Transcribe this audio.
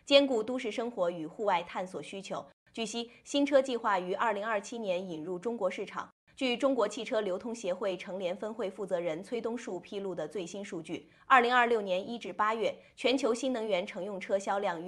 兼顾都市生活与户外探索需求。据悉，新车计划于2027年引入中国市场。据中国汽车流通协会成联分会负责人崔东树披露的最新数据，2026年1至8月，全球新能源乘用车销量